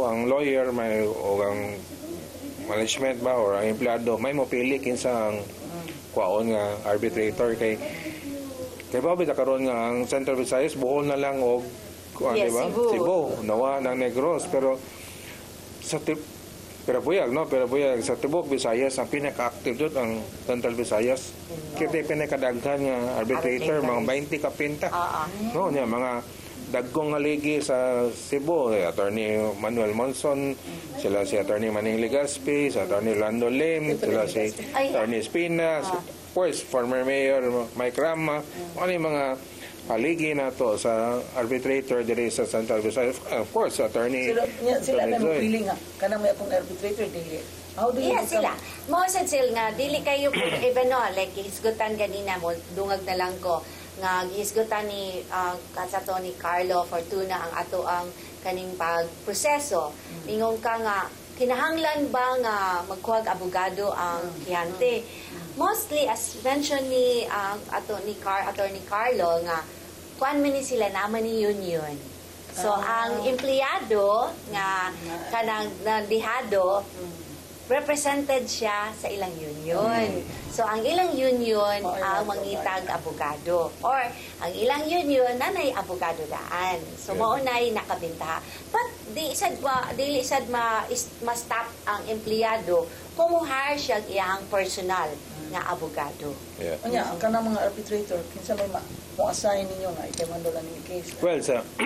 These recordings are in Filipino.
ang lawyer may o ang management ba or ang empleyado may mopili kinsa ang kwaon nga arbitrator kay ba karon nga ang Central Visayas buhol na lang og Yes, di ba? Cebu, nawa ng Negros pero sa pero buyag sa tibok Visayas ang pinaka-active doon ang Central Visayas. Kita pinakadaghan nga arbitrator mga 20 ka pinta. No, niya mga dagkong haligi sa Cebu, Attorney Manuel Monson, sila si Attorney Manning Legaspi, si Attorney Lando Lim, sila si Attorney Espina, of course, former Mayor Mike Rama, ano yung mga haligi na to sa arbitrator diri sa Central Visayas. Of course, Attorney sila na magpili nga kanang may akong arbitrator dili. How do you sila. Mo sad sila nga dili kayo even no like hisgutan ganina mo dungag na lang ko nga gihisgutan ni kasato ni Carlo Fortuna ang ato ang kaning pagproseso. Ingong ka nga kinahanglan ba nga magkuhag abogado ang kliyente? Mostly as mentioned ni Attorney Carlo nga kuan man ni sila naman ni union. So ang empleyado nga kanang dihado represented siya sa ilang union. So ang ilang union ang mangitag abogado or ang ilang union nanay abogado daan. So mao nay nakabinta. But dili sad ma-stop ang empleyado kung hire siya iyang personal nga abogado. Anya ang kanang mga arbitrator kinsa may mo-assign ninyo nga ikay-mando lang ni case. Well,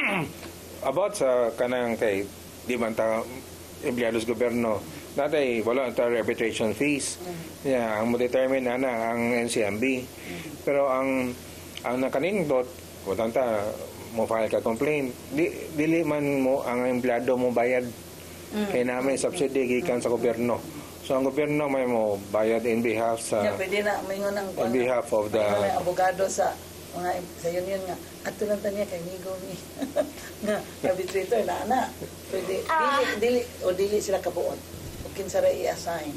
about sa kanang kay di man ta empleyados gobyerno natay wala ta arbitration fees. Ang mo-determine ang NCMB. Pero ang nakanindot kung ta mo file ka complaint dili man mo ang empleyado mo bayad kay namin subsidy gikan sa gobyerno. So ang gobyerno may mo bayad in behalf sa pwede na maingon ang on behalf of the abogado sa mga sa union nga ato lang tanya kay migo ni nga arbitrator na pwede dili sila kabuon o kinsa ra i-assign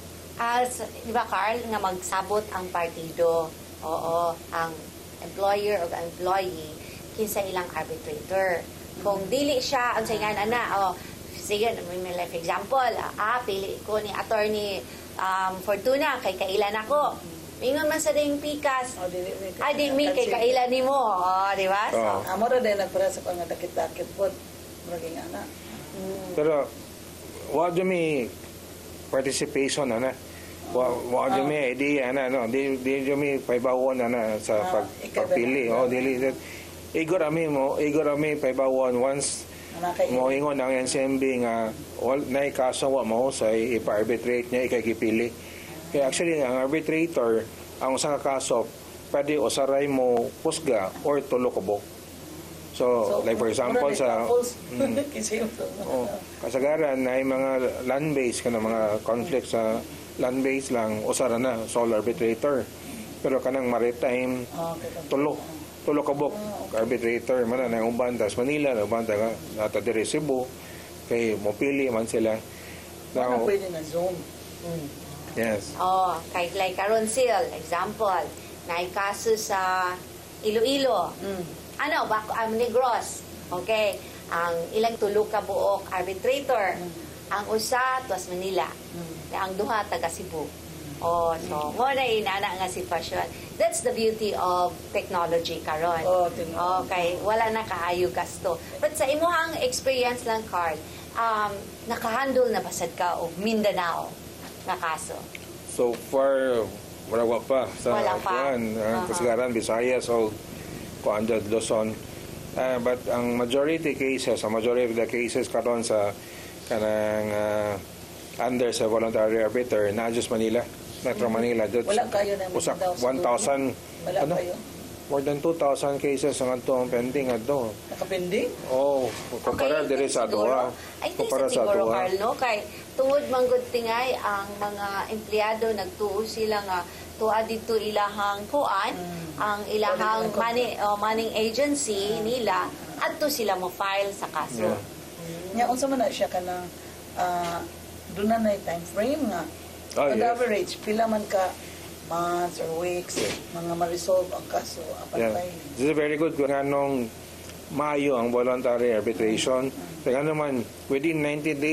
di ba Carl nga magsabot ang partido ang employer o employee kinsa ilang arbitrator kung dili siya ang sayan sige, may life example, pili ko ni Attorney Fortuna, kay kailan ako. Mingon man sa ding pikas, di mi, kay kailan ni mo. Di ba? Amo ra din nagpara sa pangadakit-dakit po, maging anak. Pero, wag mi participation, wag mi idea, di mi paibawon, sa pagpili. Igor ami paibawon once mo ingon ang NCMB nga na kaso wa mo sa ipa-arbitrate niya ikagipili. Kaya actually ang arbitrator ang usa ka kaso pwede usaray mo husga or tulo kabok. So like for example sa kasagaran na mga land-based kana mga conflict sa land-based lang usara na sole arbitrator. Pero kanang maritime tulo kabok arbitrator man na uban tas Manila uban ta nata dire Cebu kay mopili man sila now pwede na Zoom yes kay like karon sil example na kaso sa Iloilo Negros okay ang ilang tulo ka buok arbitrator ang usa tuas Manila ang duha taga Cebu so mo na inana nga sitwasyon. That's the beauty of technology karon. Okay, wala na kaayo gasto. But sa imuhang experience lang, Carl, nakahandle na basad ka o Mindanao na kaso? So far, wala pa sa kasagaran, Visayas o kuanda Luzon. But ang majority of the cases karon sa kanang under sa voluntary arbiter na just Manila. Metro Manila. Wala kayo na 1,000 more than 2,000 cases ang atong pending ato. Nakapending? Kumpara diri sa ato. I think sa siguro Carl kay tungod manggod tingay ang mga empleyado nagtuo sila nga tuwa dito ilahang kuan ang ilahang manning agency nila adto sila mo file sa kaso. Nya unsa man na siya kana doon na time frame nga on average, pila man ka months or weeks, mga ma-resolve ang kaso. This is very good kung anong maayo ang voluntary arbitration. Kaya naman, within 90 days